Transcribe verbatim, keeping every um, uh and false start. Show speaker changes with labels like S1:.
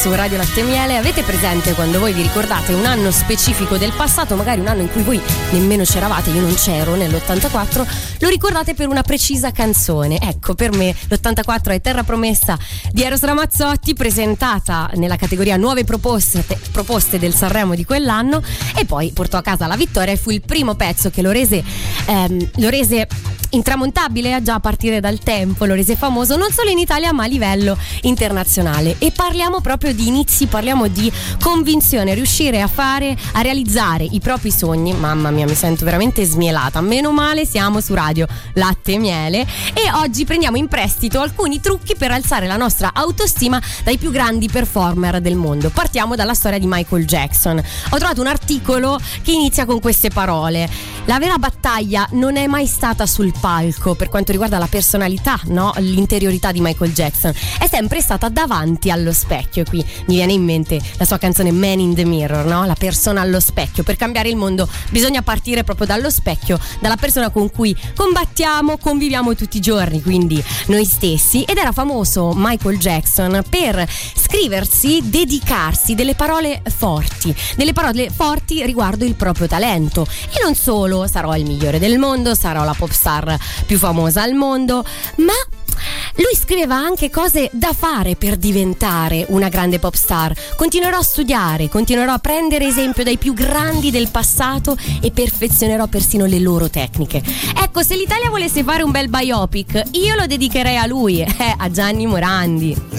S1: Su Radio Latte e Miele. Avete presente quando voi vi ricordate un anno specifico del passato, magari un anno in cui voi nemmeno c'eravate, io non c'ero nell'ottantaquattro, lo ricordate per una precisa canzone? Ecco, per me l'ottantaquattro è Terra Promessa di Eros Ramazzotti, presentata nella categoria nuove proposte, proposte del Sanremo di quell'anno, e poi portò a casa la vittoria e fu il primo pezzo che lo rese, ehm, lo rese intramontabile già a partire dal tempo, lo rese famoso non solo in Italia ma a livello internazionale. E parliamo proprio di inizi, parliamo di convinzione, riuscire a fare, a realizzare i propri sogni. Mamma mia, mi sento veramente smielata, meno male siamo su Radio Latte e Miele e oggi prendiamo in prestito alcuni trucchi per alzare la nostra autostima dai più grandi performer del mondo. Partiamo dalla storia di Michael Jackson. Ho trovato un articolo che inizia con queste parole: la vera battaglia non è mai stata sul palco per quanto riguarda la personalità, no? L'interiorità di Michael Jackson è sempre stata davanti allo specchio. E qui mi viene in mente la sua canzone Man in the Mirror, no? La persona allo specchio. Per cambiare il mondo bisogna partire proprio dallo specchio, dalla persona con cui combattiamo, conviviamo tutti i giorni, quindi noi stessi. Ed era famoso Michael Jackson per scriversi, dedicarsi delle parole forti, delle parole forti riguardo il proprio talento. E non solo, sarò il migliore del mondo, sarò la pop star più famosa al mondo, ma lui scriveva anche cose da fare per diventare una grande pop star. Continuerò a studiare, continuerò a prendere esempio dai più grandi del passato e perfezionerò persino le loro tecniche. Ecco, se l'Italia volesse fare un bel biopic, io lo dedicherei a lui, eh, a Gianni Morandi.